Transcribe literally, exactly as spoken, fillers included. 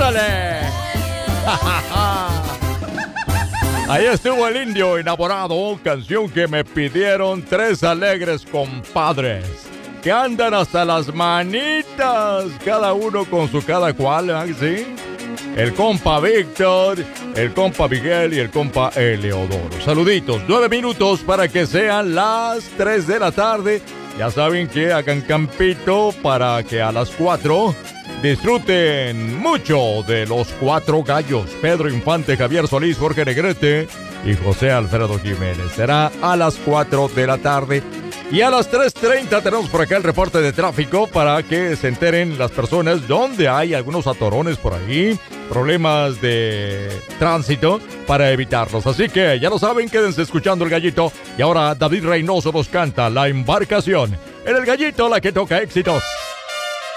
¡Súbele! Ahí estuvo el Indio Enamorado, canción que me pidieron tres alegres compadres que andan hasta las manitas, cada uno con su cada cual, ¿eh? ¿Sí? El compa Víctor, el compa Miguel y el compa Eleodoro. Saluditos, nueve minutos para que sean las tres de la tarde. Ya saben que hagan campito para que a las cuatro disfruten mucho de los cuatro gallos. Pedro Infante, Javier Solís, Jorge Negrete y José Alfredo Jiménez. Será a las cuatro de la tarde. Y a las tres treinta tenemos por acá el reporte de tráfico para que se enteren las personas donde hay algunos atorones por ahí, problemas de tránsito para evitarlos. Así que ya lo saben, quédense escuchando el Gallito. Y ahora David Reynoso nos canta La Embarcación. En el Gallito, la que toca éxitos.